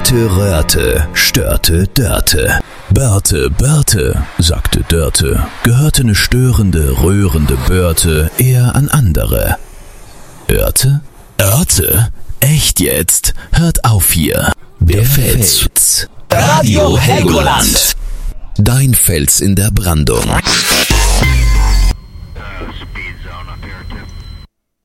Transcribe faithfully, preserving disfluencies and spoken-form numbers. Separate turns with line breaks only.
Röhrte, Röhrte, störte, Dörte. Börte, Börte, sagte Dörte, gehörte ne störende, rührende Börte eher an andere. Örte? Örte? Echt jetzt? Hört auf hier. Der Fels.
Radio Helgoland.
Dein Fels in der Brandung.